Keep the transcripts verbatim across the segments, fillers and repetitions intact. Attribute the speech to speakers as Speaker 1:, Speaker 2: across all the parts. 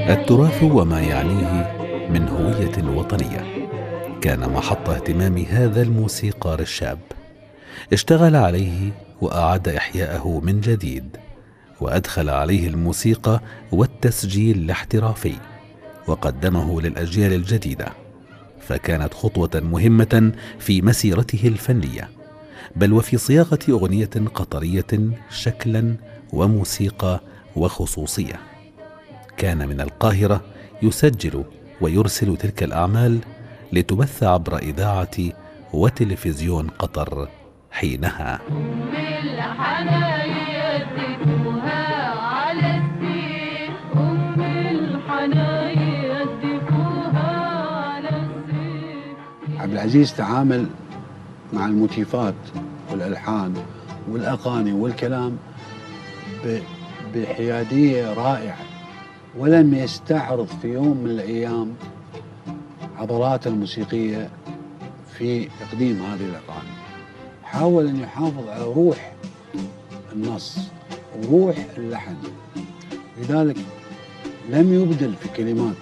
Speaker 1: التراث وما يعنيه من هوية وطنية كان محط اهتمام هذا الموسيقار الشاب. اشتغل عليه وأعاد إحياءه من جديد، وأدخل عليه الموسيقى والتسجيل الاحترافي وقدمه للأجيال الجديدة، فكانت خطوة مهمة في مسيرته الفنية، بل وفي صياغة أغنية قطرية شكلا وموسيقى وخصوصية. كان من القاهرة يسجل ويرسل تلك الأعمال لتبث عبر إذاعة وتلفزيون قطر حينها.
Speaker 2: عبد العزيز تعامل مع الموتيفات والألحان والأغاني والكلام بحيادية رائعة، ولم يستعرض في يوم من الأيام عضلاته الموسيقية في تقديم هذه الأغاني. حاول أن يحافظ على روح النص وروح اللحن، لذلك لم يبدل في كلمات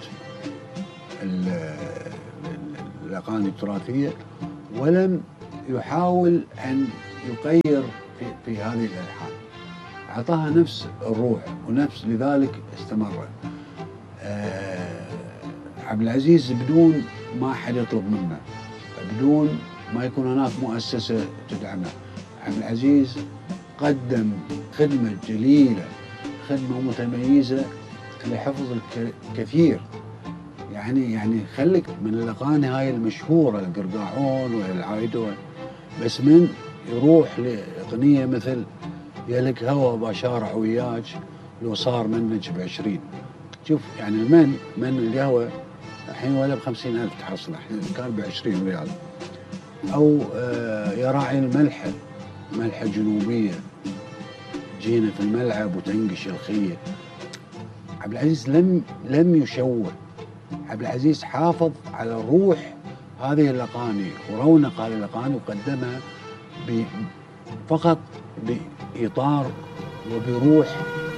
Speaker 2: الأغاني التراثية، ولم يحاول أن يغير في, في هذه الألحان. أعطاها نفس الروح ونفس، لذلك استمر. آه عبد العزيز بدون ما أحد يطلب منه، بدون ما يكون هناك مؤسسة تدعمه، عبد العزيز قدم خدمة جليلة، خدمة متميزة لحفظ الكثير. يعني يعني خلك من الأغاني هاي المشهورة، القرقاعون والعايدون، بس من يروح لأغنية مثل يلك هوى بشارع وياك لو صار منك بعشرين. شوف يعني من من القهوة الحين ولا بخمسين ألف تحصله، كان بعشرين ريال. أو آه يا راعي الملحة، ملحة جنوبية، جينا في الملعب وتنقش الخية. عبد العزيز لم لم يشوه، عبد العزيز حافظ على روح هذه الأغاني ورونق هذه الأغاني، وقدمها فقط بإطار وبروح